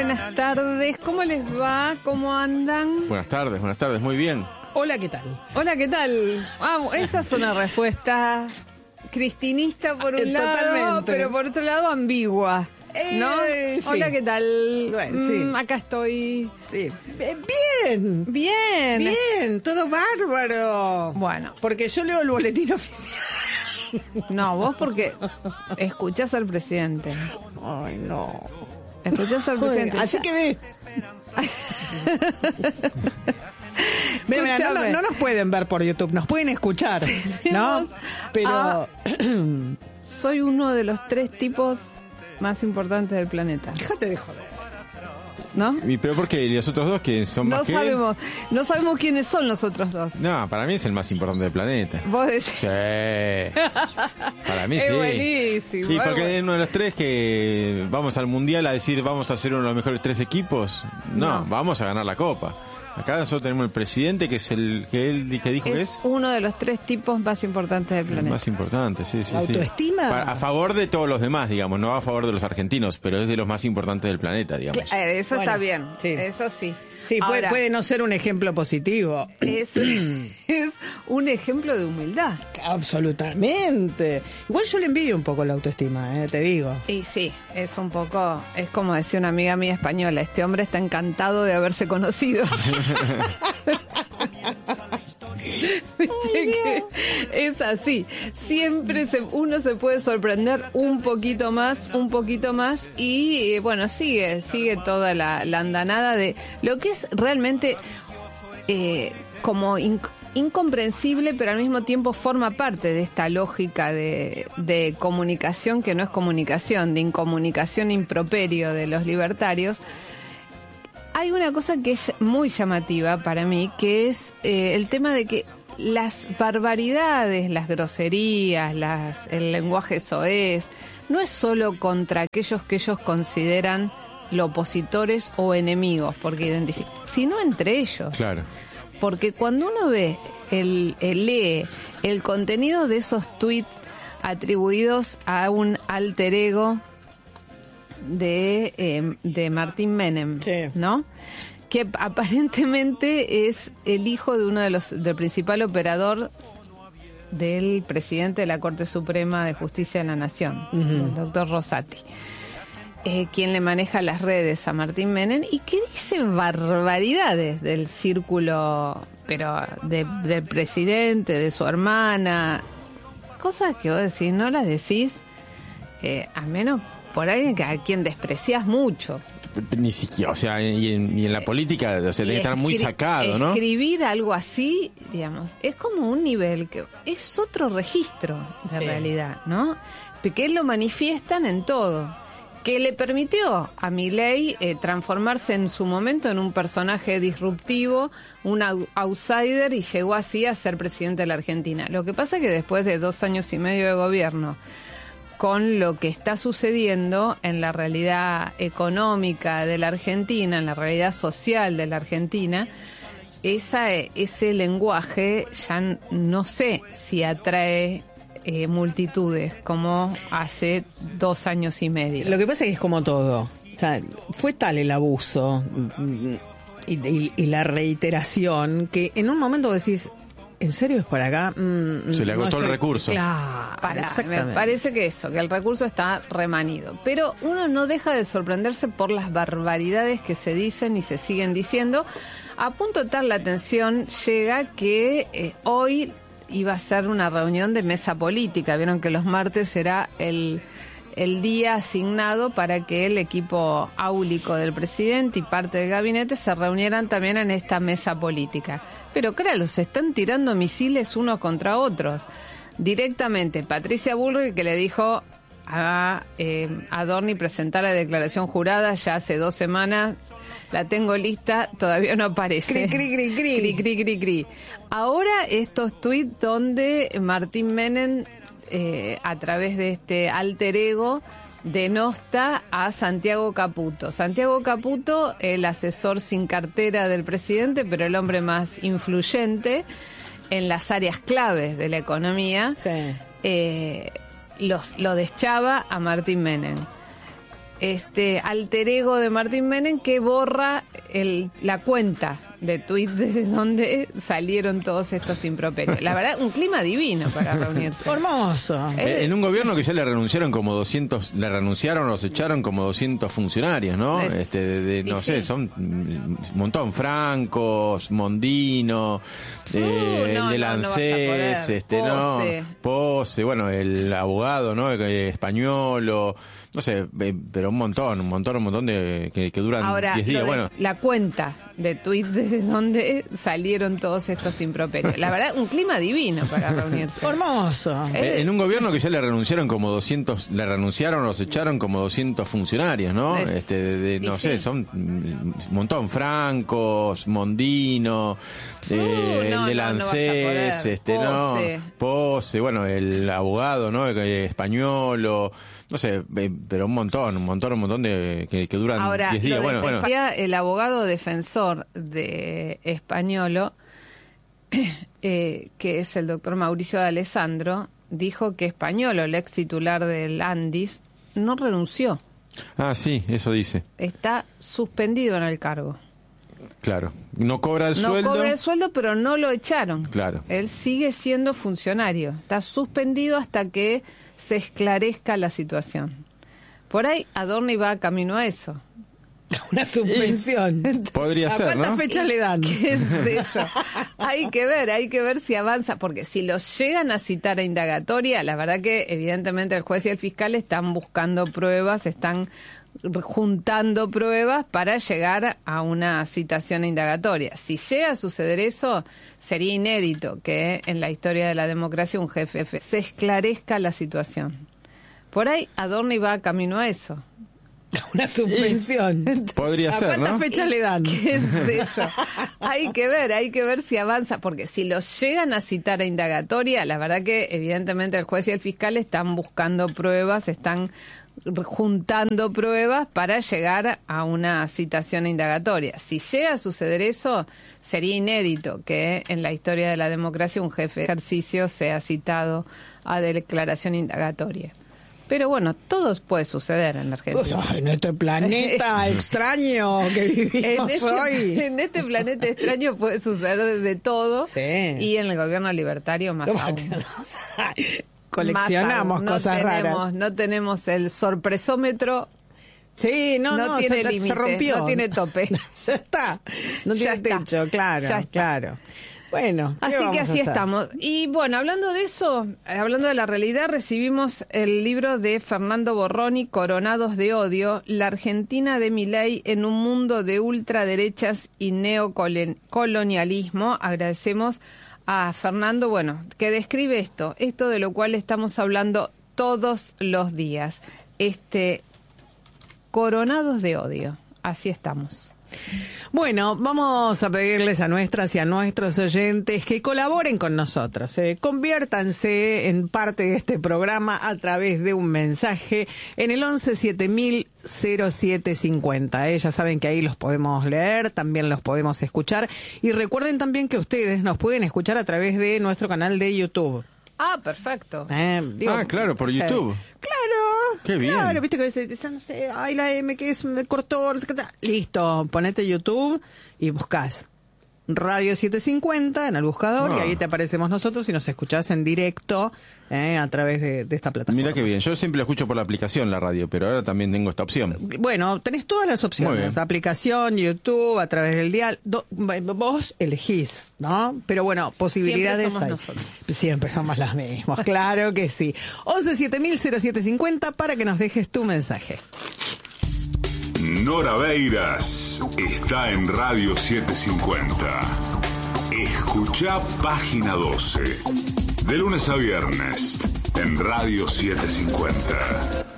buenas tardes. ¿Cómo les va? ¿Cómo andan? Buenas tardes, muy bien. Hola, ¿qué tal? Hola, ¿qué tal? Esa es una respuesta cristinista por un lado, Totalmente. pero por otro lado ambigua, ¿no? Sí. Hola, ¿qué tal? Bueno, sí. Acá estoy. Sí. Bien. Bien, todo bárbaro. Bueno. Porque yo leo el boletín oficial. No, vos porque escuchás al presidente. Ay, no. Escuchás al presidente. Así que ve. Mira, Escúchame. no nos pueden ver por YouTube, nos pueden escuchar, ¿no? Pero Soy uno de los 3 tipos más importantes del planeta, déjate de joder. ¿no? ¿Pero por qué? ¿Y los otros dos que son No más que él? no sabemos quiénes son los otros dos. No, para mí es el más importante del planeta. Vos decís. Sí. Para mí Es sí. buenísimo, Sí, es porque bueno. es uno de los 3 que vamos al mundial a decir vamos a ser uno de los mejores 3 equipos. No, No. vamos a ganar la copa. Acá nosotros tenemos el presidente que es el que él que dijo que Es es uno de los 3 tipos más importantes del el planeta. más importante, sí. ¿La autoestima? A favor de todos los demás, digamos, no a favor de los argentinos, pero es de los más importantes del planeta, digamos. Eso Bueno, está bien, sí. eso sí. Sí, Ahora, puede no ser un ejemplo positivo. es un ejemplo de humildad. Absolutamente. Igual yo le envidio un poco la autoestima, te digo. Y sí, es un poco, es como decía una amiga mía española, este hombre está encantado de haberse conocido. Viste que es así. Siempre uno se puede sorprender un poquito más y bueno, sigue toda la andanada de lo que es realmente como incomprensible, pero al mismo tiempo forma parte de esta lógica de comunicación que no es comunicación, de incomunicación improperio de los libertarios. Hay una cosa que es muy llamativa para mí, que es el tema de que las barbaridades, las groserías, el lenguaje soez, no es solo contra aquellos que ellos consideran los opositores o enemigos, porque identifican, sino entre ellos. Claro. Porque cuando uno lee el contenido de esos tweets atribuidos a un alter ego de Martín Menem, Sí. ¿no? Que aparentemente es el hijo de uno del principal operador del presidente de la Corte Suprema de Justicia de la Nación, el doctor Rosati, quien le maneja las redes a Martín Menem y que dice barbaridades del círculo, pero del presidente, de su hermana, cosas que vos decís, no las decís, al menos por alguien a quien despreciás mucho. Ni siquiera, o sea, y en la política, o sea, tiene que estar muy sacado, ¿no? Escribir algo así, digamos, es como un nivel que es otro registro de realidad, ¿no? Que lo manifiestan en todo, que le permitió a Milei transformarse en su momento en un personaje disruptivo, un outsider, y llegó así a ser presidente de la Argentina. Lo que pasa es que después de 2 años y medio de gobierno, con lo que está sucediendo en la realidad económica de la Argentina, en la realidad social de la Argentina, ese lenguaje ya no sé si atrae multitudes como hace 2 años y medio. Lo que pasa es que es como todo. O sea, fue tal el abuso y la reiteración que en un momento decís, ¿en serio es por acá? Se le agotó el recurso. Claro, exactamente. Me parece que el recurso está remanido. Pero uno no deja de sorprenderse por las barbaridades que se dicen y se siguen diciendo. A punto de tal la atención llega que hoy iba a ser una reunión de mesa política. Vieron que los martes será el día asignado para que el equipo áulico del presidente y parte del gabinete se reunieran también en esta mesa política. Pero claro, se están tirando misiles unos contra otros. Directamente, Patricia Bullrich, que le dijo a Adorni presentar la declaración jurada ya hace 2 semanas, la tengo lista, todavía no aparece. Cri. Ahora estos tweets donde Martín Menem, a través de este alter ego, denosta a Santiago Caputo. Santiago Caputo, el asesor sin cartera del presidente, pero el hombre más influyente en las áreas claves de la economía, Sí. lo deschaba a Martín Menem. alter ego de Martín Menem que borra la cuenta de tweet desde donde salieron todos estos improperios. La verdad, un clima divino para reunirse. Hermoso. En un gobierno que ya le renunciaron como 200, los echaron como 200 funcionarios, ¿no? No sé, son un montón, Francos, Mondino, el del ANSES, Pose, bueno, el abogado, ¿no? Españolo, no sé, pero un montón de que duran 10 días. Bueno, la cuenta de tweet desde donde salieron todos estos improperios. La verdad, un clima divino para reunirse. Hermoso. En un gobierno que ya le renunciaron como 200, los echaron como 200 funcionarios, ¿no? No sé, son un montón, Francos, Mondino, el del ANSES, Pose, bueno, el abogado, ¿no? Españolo, no sé, pero un montón de que duran 10 días. Bueno, el abogado defensor de Españolo, que es el doctor Mauricio de Alessandro, dijo que Españolo, el ex titular del Andis, no renunció. Ah, sí, eso dice. Está suspendido en el cargo. Claro, no cobra el sueldo. No cobra el sueldo, pero no lo echaron. Claro. Él sigue siendo funcionario. Está suspendido hasta que se esclarezca la situación. Por ahí Adorni va camino a eso. Una suspensión. Podría ser, ¿no? ¿Cuántas fechas le dan? ¿Qué sé yo? Hay que ver si avanza, porque si los llegan a citar a indagatoria, la verdad que evidentemente el juez y el fiscal están buscando pruebas, están juntando pruebas para llegar a una citación a indagatoria. Si llega a suceder eso, sería inédito que en la historia de la democracia un jefe se esclarezca la situación. Por ahí Adorni va camino a eso. Una suspensión. Podría ser, ¿no? ¿Cuántas fechas le dan? ¿Qué sé yo? Hay que ver si avanza, porque si los llegan a citar a indagatoria, la verdad que evidentemente el juez y el fiscal están buscando pruebas, están juntando pruebas para llegar a una citación a indagatoria. Si llega a suceder eso, sería inédito que en la historia de la democracia un jefe de ejercicio sea citado a declaración indagatoria. Pero bueno, todo puede suceder en la Argentina. En este planeta extraño que vivimos hoy. En este planeta extraño puede suceder de todo. Sí. Y en el gobierno libertario más aún. Coleccionamos cosas raras. No tenemos el sorpresómetro. Sí, no tiene límite, se rompió. No tiene tope. Ya está. No tiene techo, claro. Bueno, así que así estamos. Y bueno, hablando de eso, hablando de la realidad, recibimos el libro de Fernando Borroni, Coronados de Odio, la Argentina de Milei en un mundo de ultraderechas y neocolonialismo. Agradecemos a Fernando, que describe esto de lo cual estamos hablando todos los días. Coronados de odio. Así estamos. Bueno, vamos a pedirles a nuestras y a nuestros oyentes que colaboren con nosotros, conviértanse en parte de este programa a través de un mensaje en el 11-7000-0750. Ya saben que ahí los podemos leer, también los podemos escuchar, y recuerden también que ustedes nos pueden escuchar a través de nuestro canal de YouTube. Ah, perfecto. Claro, por YouTube. Claro. Qué bien. Claro, viste que a veces, no sé, la M que me cortó, no sé qué tal. Listo, ponete YouTube y buscás Radio 750 en el buscador y ahí te aparecemos nosotros y nos escuchás en directo a través de esta plataforma. Mira qué bien, yo siempre la escucho por la aplicación, la radio, pero ahora también tengo esta opción. Bueno, tenés todas las opciones, aplicación, YouTube, a través del dial, vos elegís, ¿no? Pero bueno, posibilidades siempre hay. somos nosotros. Siempre somos las mismas, claro que sí. 11-7000-0750 para que nos dejes tu mensaje. Nora Beiras está en Radio 750. Escucha Página 12. De lunes a viernes en Radio 750.